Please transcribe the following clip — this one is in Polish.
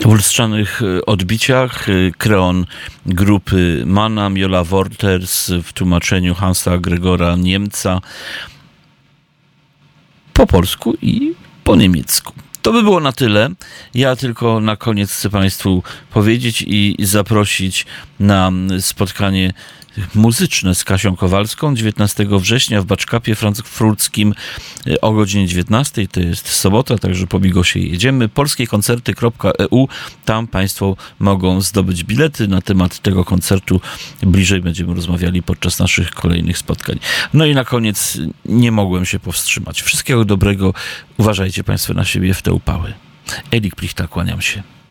W lustrzanych odbiciach kreon grupy Manam, Jola Wolters w tłumaczeniu Hansa Gregora Niemca po polsku i po niemiecku. To by było na tyle. Ja tylko na koniec chcę Państwu powiedzieć i zaprosić na spotkanie muzyczne z Kasią Kowalską 19 września w Baczkapie frankfurckim o godzinie 19. To jest sobota, także po Bigosie jedziemy. polskiekoncerty.eu. Tam Państwo mogą zdobyć bilety. Na temat tego koncertu bliżej będziemy rozmawiali podczas naszych kolejnych spotkań. No i na koniec nie mogłem się powstrzymać. Wszystkiego dobrego. Uważajcie Państwo na siebie w te upały. Elik Plichta, kłaniam się.